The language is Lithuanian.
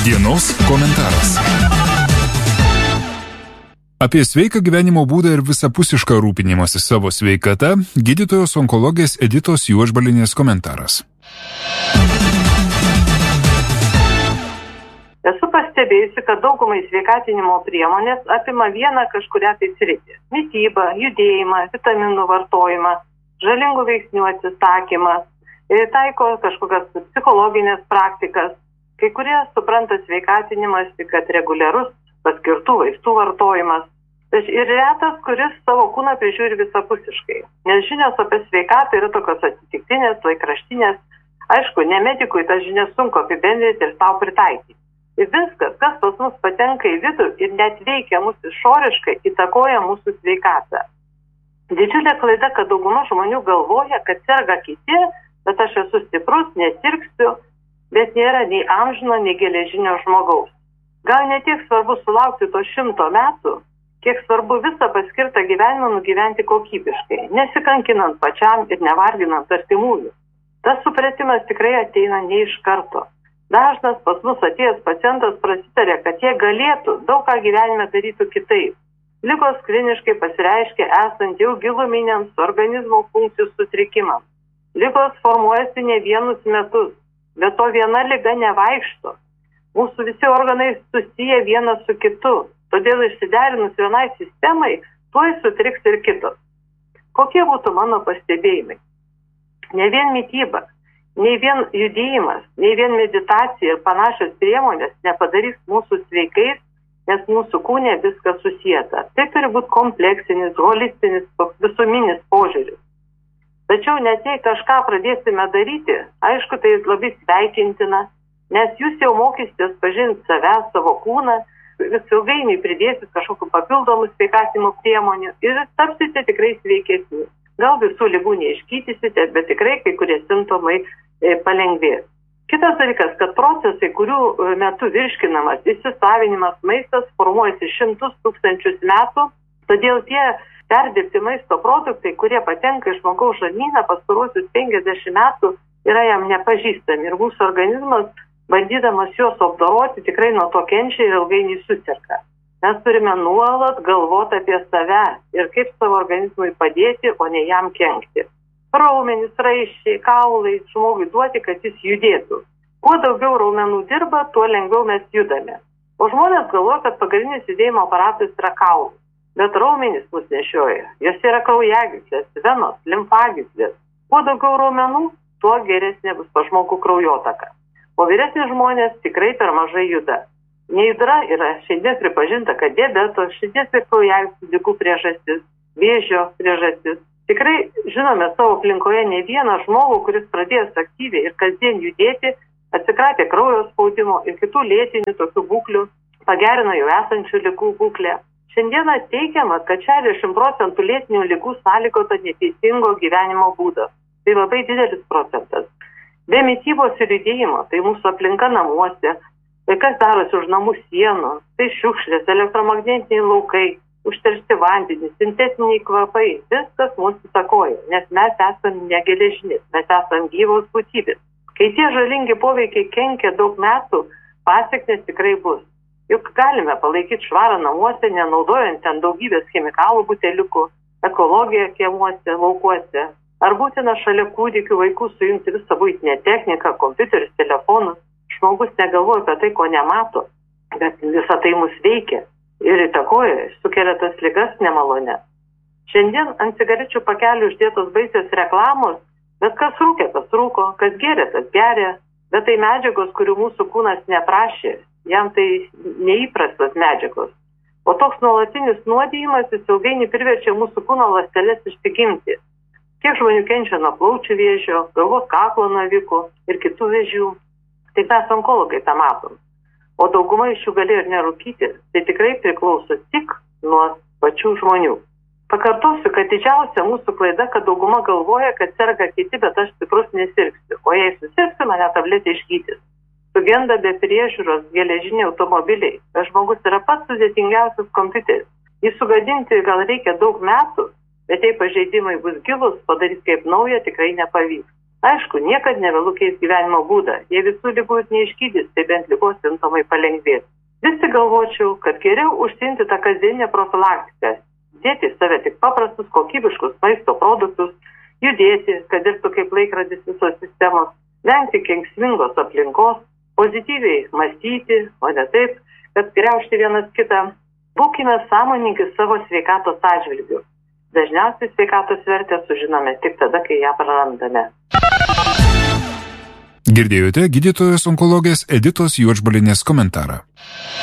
Dienos komentaras. Apie sveiką gyvenimo būdą ir visapusišką rūpinimąsi savo sveikata gydytojos onkologės Editos Juodžbalienės komentaras. Esu pastebėjusi, kad daugumai sveikatinimo priemonės apima vieną kažkurią tai sritį. Mitybą, judėjimą, vitaminų vartojimą, žalingų veiksnių atsisakymą, taiko kažkokias psichologinės praktikas. Kai kurie supranta sveikatinimas, kad reguliarus paskirtų vaistų vartojimas. Ir retas, kuris savo kūną prižiūri visapusiškai. Nes žinios apie sveikatą yra tokios atsitiktinės, laikraštinės. Aišku, ne medikui tas žinias sunku apibendrinti ir tau pritaikyti. Ir viskas, kas pas mus patenka į vidų ir net veikia mūsų išoriškai, įtakoja mūsų sveikatą. Didžiulė klaida, kad dauguma žmonių galvoja, kad serga kiti, bet aš esu stiprus, nesirgsiu, bet nėra nei amžino, nei geležinio žmogaus. Gal ne tiek svarbu sulaukti to 100 metų, kiek svarbu visą paskirtą gyvenimą nugyventi kokybiškai, nesikankinant pačiam ir nevarginant artimųjų. Tas supratimas tikrai ateina ne iš karto. Dažnas pas mus atėjęs pacientas prasitarė, kad jie galėtų daug ką gyvenime darytų kitaip. Ligos kliniškai pasireiškia esant jau giluminiams organizmo funkcijų sutrikimams. Ligos formuojasi ne vienus metus, bet to viena liga nevaikšto. Mūsų visi organai susiję vienas su kitu, todėl išsiderinus vienai sistemai, tuoj sutriks ir kitos. Kokie būtų mano pastebėjimai? Ne vien mityba, nei vien judėjimas, nei vien meditacija ir panašios priemonės nepadarys mūsų sveikais, nes mūsų kūne viskas susieta. Tai turi būti kompleksinis, holistinis, visuminis požiūris. Tačiau net jei kažką pradėsime daryti, aišku, tai labai sveikintina, nes jūs jau mokysitės pažinti save, savo kūną, vis ilgainiui pridėsit kažkokių papildomų sveikatinimo priemonių ir tapsite tikrai sveikesni. Gal visų ligų neišgydysite, bet tikrai kai kurie simptomai palengvės. Kitas dalykas, kad procesai, kurių metu virškinamas, įsisavinimas maistas formuojasi 100 000 metų, todėl tie perdirbti maisto produktai, kurie patenka iš žmogaus žarnyną pastaruosius 50 metų, yra jam nepažįstami ir mūsų organizmas, bandydamas juos apdoroti, tikrai nuo to kenčia ir ilgainiui suserga. Mes turime nuolat galvoti apie save ir kaip savo organizmui padėti, o ne jam kenkti. Raumenys, raiščiai, kaulai žmogui duoti, kad jis judėtų. Kuo daugiau raumenų dirba, tuo lengviau mes judame. O žmonės galvoja, kad pagrindinis judėjimo aparatas yra kaulai. Bet raumenys mus nešioja. Jos yra kraujagyslės, venos, limfagyslės. Kuo daugiau raumenų, tuo geresnė bus pas žmogų kraujotaka. O vyresni žmonės tikrai per mažai juda. Neįdra yra šiandien pripažinta, kad diabeto, širdies ir kraujagyslių ligų priežastis, vėžio priežastis. Tikrai žinome savo aplinkoje ne vieną žmogų, kuris pradėjęs aktyviai ir kasdien judėti, atsikratė kraujo spaudimo ir kitų lėtinių tokių būklių, pagerino jau esančių ligų būklę. Šiandieną teigiama, kad 60% lėtinių ligų sąlygota neteisingo gyvenimo būdo. Tai labai didelis procentas. Be mitybos ir judėjimo, tai mūsų aplinka namuose, tai kas darosi už namų sienų, tai šiukšlės, elektromagnetiniai laukai, užteršti vandenys, sintetiniai kvapai, viskas mūsų įtakoja, nes mes esame negeležinis, mes esame gyvos būtybės. Kai tie žalingi poveikiai kenkia daug metų, pasekmės tikrai bus. Juk galime palaikyti švarą namuose, nenaudojant ten daugybės chemikalų buteliukų, ekologiją kiemuose, laukuose. Ar būtina šalia kūdikių vaikų sujungti visą buitinę techniką, kompiuterius, telefonus? Žmogus negalvoja apie tai, ko nemato, bet visą tai mus veikia. Ir įtakoja, sukelia tas ligas nemalonę. Šiandien ant cigarečių pakelių uždėtos baisios reklamos, bet kas rūkė, tas rūko, kas geria, tas geria, bet tai medžiagos, kurių mūsų kūnas neprašė, jam tai neįprastos medžiagos. O toks nuolatinis nuodijimas jis ilgainiui priverčia mūsų kūno ląsteles išsigimti. Kiek žmonių kenčia nuo plaučių vėžio, galvos kaklo navikų ir kitų vėžių, tai mes onkologai tą matom. O dauguma iš jų galėjo ir nerūkyti, tai tikrai priklauso tik nuo pačių žmonių. Pakartosiu, kad didžiausia mūsų klaida, kad dauguma galvoja, kad serga kiti, bet aš stiprus nesirgsiu. O jei susirgsiu, mane tabletė išgydys. Sugenda be priežiūros geležiniai automobiliai. Tas žmogus yra pats sudėtingiausias kompiuteris. Jį sugadinti gal reikia daug metų, bet jei pažeidimai bus gilus, padaryti kaip naują tikrai nepavyks. Aišku, niekad nevėlu keisti gyvenimo būdą. Jei visų ligų neišgydys, tai bent ligos simptomai palengvės. Vis tik galvočiau, kad geriau užsiimti tą kasdieninę profilaktiką, dėti į save tik paprastus, kokybiškus maisto produktus, judėti, kad dirbtų kaip laikrodis visos sistemos, vengti kenksmingos aplinkos, pozityviai mąstyti, o ne taip, kad griaužti vienas kitą. Būkime sąmoningi savo sveikatos atžvilgiu. Dažniausiai sveikatos vertę sužinome tik tada, kai ją prarandame. Girdėjote gydytojos onkologės Editos Juodžbalienės komentarą.